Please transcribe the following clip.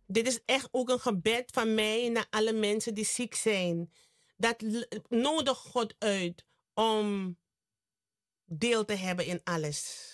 dit is echt ook een gebed van mij naar alle mensen die ziek zijn. Nodig God uit om deel te hebben in alles.